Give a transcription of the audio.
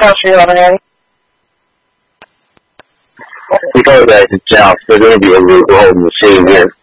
Because it's out, they're going to be able to go home and see again.